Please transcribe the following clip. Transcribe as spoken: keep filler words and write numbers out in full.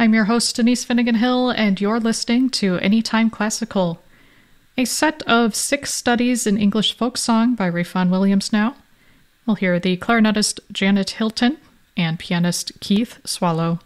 I'm your host, Denise Finnegan Hill, and you're listening to Anytime Classical, a set of six studies in English folk song by Ralph Vaughan Williams now. We'll hear the clarinetist Janet Hilton and pianist Keith Swallow